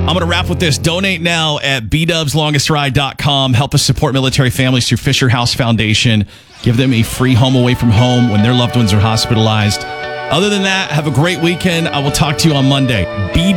I'm going to wrap with this. Donate now at bdubslongestride.com. Help us support military families through Fisher House Foundation. Give them a free home away from home when their loved ones are hospitalized. Other than that, have a great weekend. I will talk to you on Monday.